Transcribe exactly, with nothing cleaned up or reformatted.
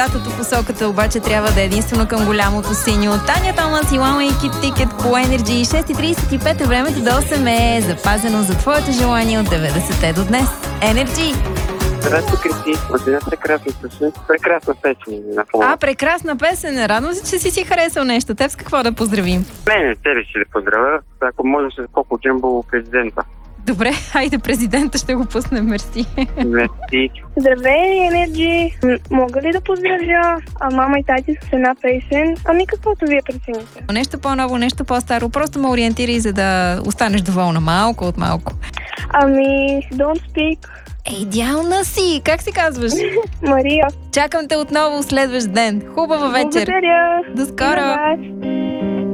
лятото посоката обаче трябва да е единствено към голямото синьо. Таня Томас и Лама и Кит Тикет по Energy. шест и тридесет и пет е времето до осем е запазено за твоето желание от деветдесетте до днес. Energy! Здрасти, Кристи. От една прекрасна песен. Прекрасна песен на фона. А, прекрасна песен. Радвам се, че си си харесал нещо. Теб с какво да поздравим? Не, не, тебе ще да поздравя. Ако може с Коко Джамбо президента. Добре, хайде президента ще го пуснем, мерси. Мерси. Здравей, Енерджи! Мога ли да поздравя а, мама и тати с една песен? Ами каквото вие прецените. Нещо по-ново, нещо по-старо. Просто ме ориентирай, за да останеш доволна малко от малко. Ами, Don't Speak. Е, идеална си! Как се казваш? Мария. Чакам те отново следващ ден. Хубава вечер! Благодаря. До скоро! Bye-bye.